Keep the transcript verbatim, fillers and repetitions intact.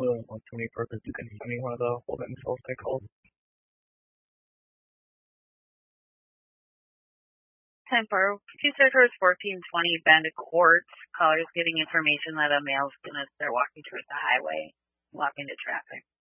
Will one seventy-four, if you can send me one of the Holden cells I called. ten four, two Circles fourteen twenty Bandit Court. Caller is getting information that a male's gonna start walking towards the highway, walking to traffic.